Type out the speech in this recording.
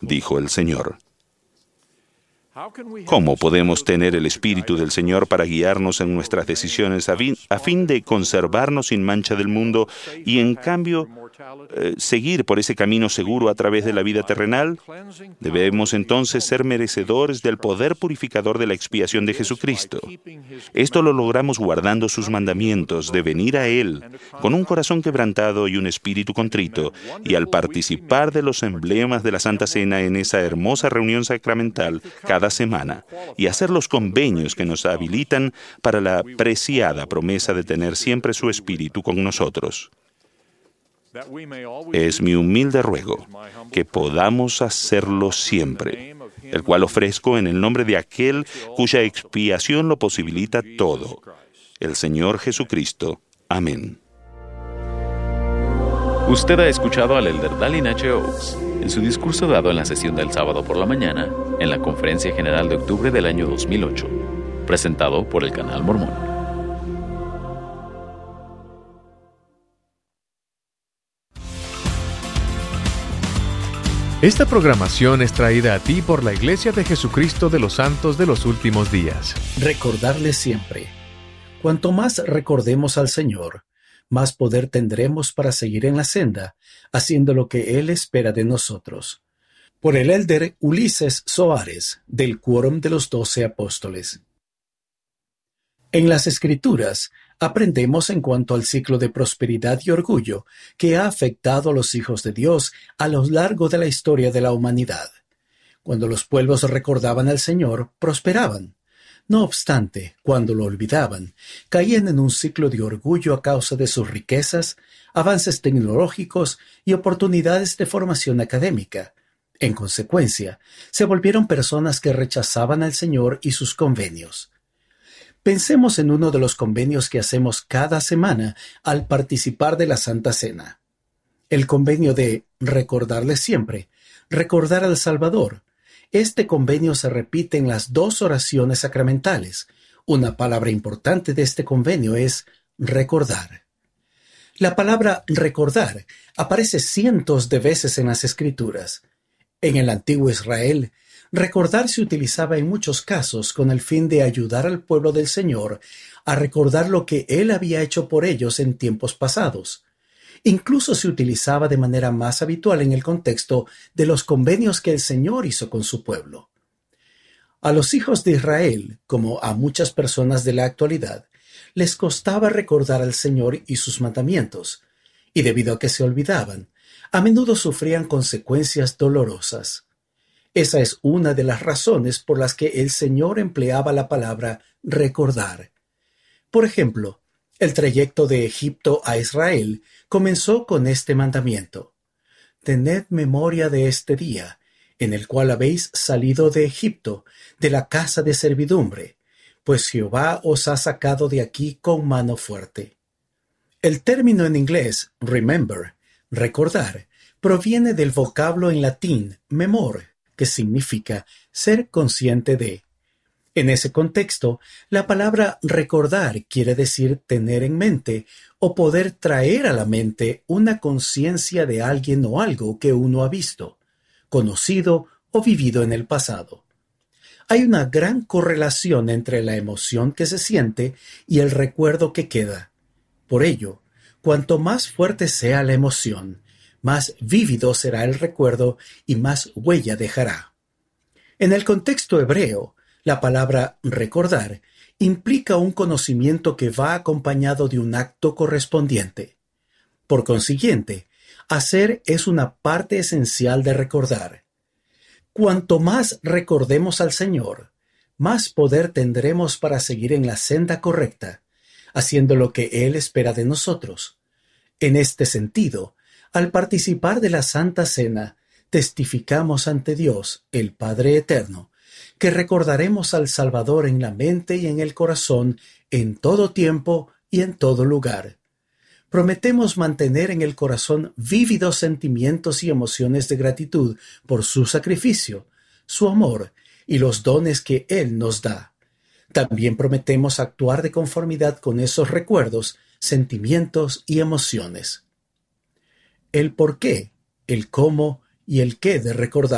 dijo el Señor. ¿Cómo podemos tener el Espíritu del Señor para guiarnos en nuestras decisiones a fin de conservarnos sin mancha del mundo y, en cambio, seguir por ese camino seguro a través de la vida terrenal? Debemos entonces ser merecedores del poder purificador de la expiación de Jesucristo. Esto lo logramos guardando sus mandamientos, de venir a Él con un corazón quebrantado y un espíritu contrito, y al participar de los emblemas de la Santa Cena en esa hermosa reunión sacramental cada semana, y hacer los convenios que nos habilitan para la preciada promesa de tener siempre su Espíritu con nosotros. Es mi humilde ruego que podamos hacerlo siempre, el cual ofrezco en el nombre de aquel cuya expiación lo posibilita todo, el Señor Jesucristo. Amén. Usted ha escuchado al elder Dallin H. Oaks en su discurso dado en la sesión del sábado por la mañana en la Conferencia General de octubre del año 2008, presentado por el Canal Mormón. Esta programación es traída a ti por la Iglesia de Jesucristo de los Santos de los Últimos Días. Recordarle siempre. Cuanto más recordemos al Señor, más poder tendremos para seguir en la senda, haciendo lo que Él espera de nosotros. Por el elder Ulises Soares, del Quórum de los 12 Apóstoles. En las Escrituras, aprendemos en cuanto al ciclo de prosperidad y orgullo que ha afectado a los hijos de Dios a lo largo de la historia de la humanidad. Cuando los pueblos recordaban al Señor, prosperaban. No obstante, cuando lo olvidaban, caían en un ciclo de orgullo a causa de sus riquezas, avances tecnológicos y oportunidades de formación académica. En consecuencia, se volvieron personas que rechazaban al Señor y sus convenios. Pensemos en uno de los convenios que hacemos cada semana al participar de la Santa Cena. El convenio de recordarle siempre, recordar al Salvador. Este convenio se repite en las dos oraciones sacramentales. Una palabra importante de este convenio es recordar. La palabra recordar aparece cientos de veces en las Escrituras. En el antiguo Israel, recordar se utilizaba en muchos casos con el fin de ayudar al pueblo del Señor a recordar lo que Él había hecho por ellos en tiempos pasados. Incluso se utilizaba de manera más habitual en el contexto de los convenios que el Señor hizo con su pueblo. A los hijos de Israel, como a muchas personas de la actualidad, les costaba recordar al Señor y sus mandamientos, y debido a que se olvidaban, a menudo sufrían consecuencias dolorosas. Esa es una de las razones por las que el Señor empleaba la palabra recordar. Por ejemplo, el trayecto de Egipto a Israel comenzó con este mandamiento: Tened memoria de este día, en el cual habéis salido de Egipto, de la casa de servidumbre, pues Jehová os ha sacado de aquí con mano fuerte. El término en inglés, remember, recordar, proviene del vocablo en latín, memor, que significa ser consciente de. En ese contexto, la palabra recordar quiere decir tener en mente o poder traer a la mente una conciencia de alguien o algo que uno ha visto, conocido o vivido en el pasado. Hay una gran correlación entre la emoción que se siente y el recuerdo que queda. Por ello, cuanto más fuerte sea la emoción, más vívido será el recuerdo y más huella dejará. En el contexto hebreo, la palabra recordar implica un conocimiento que va acompañado de un acto correspondiente. Por consiguiente, hacer es una parte esencial de recordar. Cuanto más recordemos al Señor, más poder tendremos para seguir en la senda correcta, haciendo lo que Él espera de nosotros. En este sentido, al participar de la Santa Cena, testificamos ante Dios, el Padre Eterno, que recordaremos al Salvador en la mente y en el corazón en todo tiempo y en todo lugar. Prometemos mantener en el corazón vívidos sentimientos y emociones de gratitud por su sacrificio, su amor y los dones que Él nos da. También prometemos actuar de conformidad con esos recuerdos, sentimientos y emociones. El por qué, el cómo y el qué de recordar.